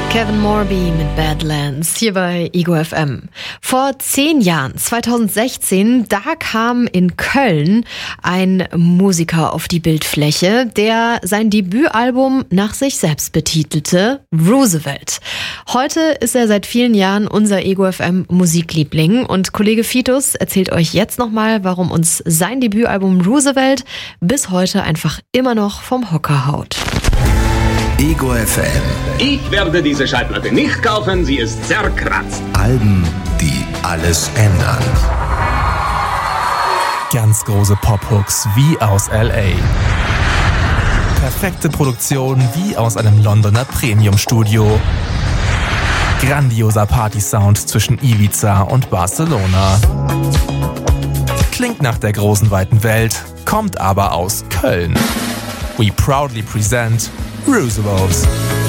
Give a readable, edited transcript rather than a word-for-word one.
Kevin Morby mit Badlands hier bei Ego FM. Vor 10 Jahren, 2016, da kam in Köln ein Musiker auf die Bildfläche, der sein Debütalbum nach sich selbst betitelte, Roosevelt. Heute ist er seit vielen Jahren unser Ego FM Musikliebling und Kollege Fitus erzählt euch jetzt nochmal, warum uns sein Debütalbum Roosevelt bis heute einfach immer noch vom Hocker haut. Ego FM. Ich werde diese Schallplatte nicht kaufen, sie ist zerkratzt. Alben, die alles ändern. Ganz große Pop-Hooks wie aus L.A. Perfekte Produktion wie aus einem Londoner Premium-Studio. Grandioser Party-Sound zwischen Ibiza und Barcelona. Klingt nach der großen weiten Welt, kommt aber aus Köln. We proudly present Roosevelt.